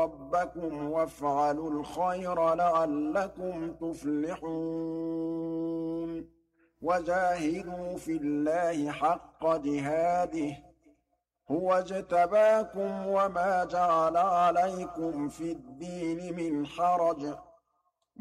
رَبَّكُمْ وَافْعَلُوا الْخَيْرَ لَعَلَّكُمْ تُفْلِحُونَ وَجَاهِدُوا فِي اللَّهِ حَقَّ جِهَادِهِ ۚ هُوَ اجْتَبَاكُمْ وَمَا جَعَلَ عَلَيْكُمْ فِي الدِّينِ مِنْ حَرَجٍ